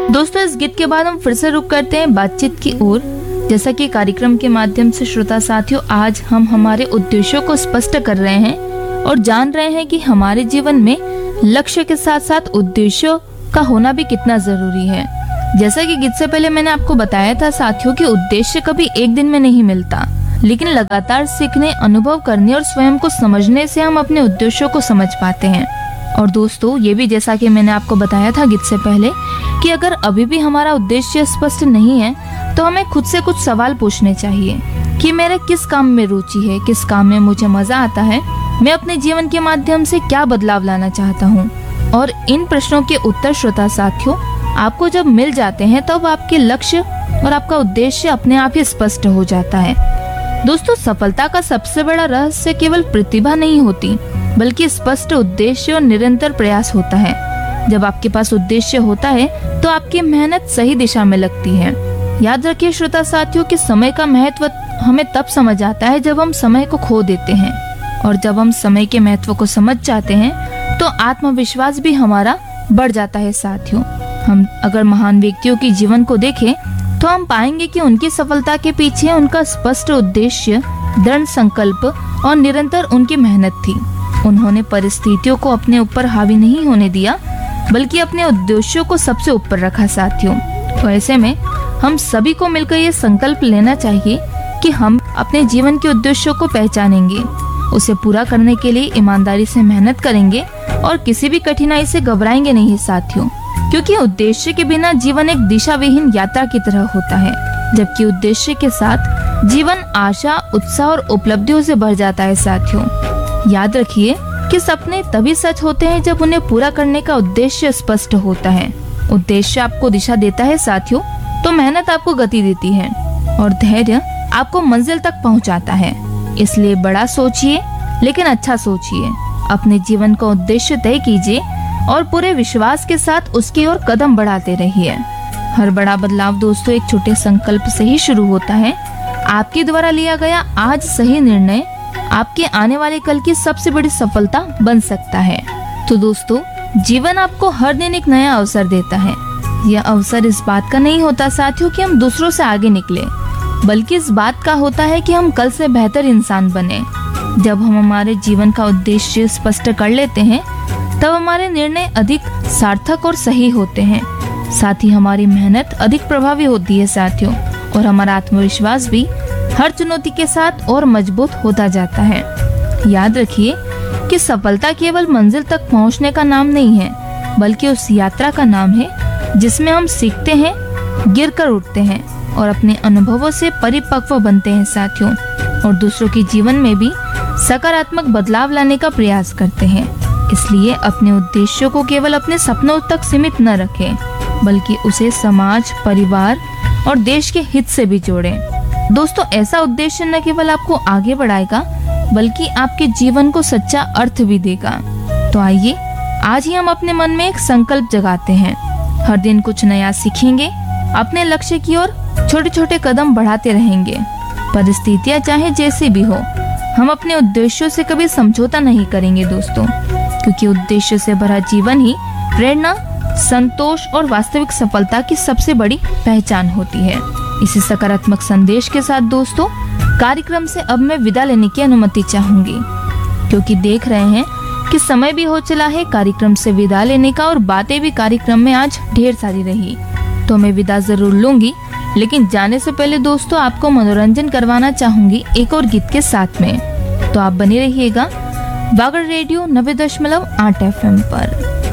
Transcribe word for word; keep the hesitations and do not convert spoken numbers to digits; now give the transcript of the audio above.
दोस्तों, इस गीत के बाद हम फिर से रुक करते हैं बातचीत की ओर। जैसा कि कार्यक्रम के माध्यम से श्रोता साथियों, आज हम हमारे उद्देश्यों को स्पष्ट कर रहे हैं और जान रहे हैं कि हमारे जीवन में लक्ष्य के साथ साथ उद्देश्यों का होना भी कितना जरूरी है। जैसा कि गीत से पहले मैंने आपको बताया था साथियों कि उद्देश्य कभी एक दिन में नहीं मिलता, लेकिन लगातार सीखने, अनुभव करने और स्वयं को समझने से हम अपने उद्देश्यों को समझ पाते हैं। और दोस्तों, ये भी जैसा कि मैंने आपको बताया था गीत से पहले कि अगर अभी भी हमारा उद्देश्य स्पष्ट नहीं है तो हमें खुद से कुछ सवाल पूछने चाहिए कि मेरे किस काम में रुचि है, किस काम में मुझे मजा आता है, मैं अपने जीवन के माध्यम से क्या बदलाव लाना चाहता हूँ। और इन प्रश्नों के उत्तर श्रोता साथियों आपको जब मिल जाते हैं तब आपके लक्ष्य और आपका उद्देश्य अपने आप ही स्पष्ट हो जाता है। दोस्तों, सफलता का सबसे बड़ा रहस्य केवल प्रतिभा नहीं होती, बल्कि स्पष्ट उद्देश्य और निरंतर प्रयास होता है। जब आपके पास उद्देश्य होता है तो आपकी मेहनत सही दिशा में लगती है। याद रखिए श्रोता साथियों कि समय का महत्व हमें तब समझ आता है जब हम समय को खो देते हैं, और जब हम समय के महत्व को समझ जाते हैं तो आत्मविश्वास भी हमारा बढ़ जाता है। साथियों, हम अगर महान व्यक्तियों के जीवन को देखें तो हम पाएंगे कि उनकी सफलता के पीछे उनका स्पष्ट उद्देश्य, दृढ़ संकल्प और निरंतर उनकी मेहनत थी। उन्होंने परिस्थितियों को अपने ऊपर हावी नहीं होने दिया, बल्कि अपने उद्देश्यों को सबसे ऊपर रखा। साथियों, तो ऐसे में हम सभी को मिलकर ये संकल्प लेना चाहिए कि हम अपने जीवन के उद्देश्यों को पहचानेंगे, उसे पूरा करने के लिए ईमानदारी से मेहनत करेंगे और किसी भी कठिनाई से घबराएंगे नहीं साथियों, क्योंकि उद्देश्य के बिना जीवन एक दिशा विहीन यात्रा की तरह होता है, जबकि उद्देश्य के साथ जीवन आशा, उत्साह और उपलब्धियों से भर जाता है। साथियों, याद रखिए कि सपने तभी सच होते हैं जब उन्हें पूरा करने का उद्देश्य स्पष्ट होता है। उद्देश्य आपको दिशा देता है साथियों, तो मेहनत आपको गति देती है और धैर्य आपको मंजिल तक पहुंचाता है। इसलिए बड़ा सोचिए, लेकिन अच्छा सोचिए। अपने जीवन का उद्देश्य तय कीजिए और पूरे विश्वास के साथ उसकी ओर कदम बढ़ाते रहिए। हर बड़ा बदलाव दोस्तों एक छोटे संकल्प से ही शुरू होता है। आपके द्वारा लिया गया आज सही निर्णय आपके आने वाले कल की सबसे बड़ी सफलता बन सकता है। तो दोस्तों, जीवन आपको हर दिन एक नया अवसर देता है। यह अवसर इस बात का नहीं होता साथियों कि हम दूसरों से आगे निकले, बल्कि इस बात का होता है कि हम कल से बेहतर इंसान बने। जब हम हमारे जीवन का उद्देश्य स्पष्ट कर लेते हैं तब हमारे निर्णय अधिक सार्थक और सही होते हैं। साथ ही हमारी मेहनत अधिक प्रभावी होती है साथियों, और हमारा आत्मविश्वास भी हर चुनौती के साथ और मजबूत होता जाता है। याद रखिए कि सफलता केवल मंजिल तक पहुंचने का नाम नहीं है, बल्कि उस यात्रा का नाम है जिसमें हम सीखते हैं, गिरकर उठते हैं और अपने अनुभवों से परिपक्व बनते हैं साथियों, और दूसरों के जीवन में भी सकारात्मक बदलाव लाने का प्रयास करते हैं। इसलिए अपने उद्देश्यों को केवल अपने सपनों तक सीमित न रखें, बल्कि उसे समाज, परिवार और देश के हित से भी जोड़ें। दोस्तों, ऐसा उद्देश्य न केवल आपको आगे बढ़ाएगा, बल्कि आपके जीवन को सच्चा अर्थ भी देगा। तो आइए आज ही हम अपने मन में एक संकल्प जगाते हैं। हर दिन कुछ नया सीखेंगे, अपने लक्ष्य की ओर छोटे छोटे कदम बढ़ाते रहेंगे। परिस्थितियां चाहे जैसी भी हो, हम अपने उद्देश्यों से कभी समझौता नहीं करेंगे दोस्तों, क्योंकि उद्देश्य से भरा जीवन ही प्रेरणा, संतोष और वास्तविक सफलता की सबसे बड़ी पहचान होती है। इसी सकारात्मक संदेश के साथ दोस्तों, कार्यक्रम से अब मैं विदा लेने की अनुमति चाहूंगी, क्योंकि देख रहे हैं कि समय भी हो चला है कार्यक्रम से विदा लेने का, और बातें भी कार्यक्रम में आज ढेर सारी रही। तो मैं विदा जरूर लूंगी, लेकिन जाने से पहले दोस्तों आपको मनोरंजन करवाना चाहूंगी एक और गीत के साथ में। तो आप बने रहिएगा वागड़ रेडियो नब्बे दशमलव आठ एफ एम पर।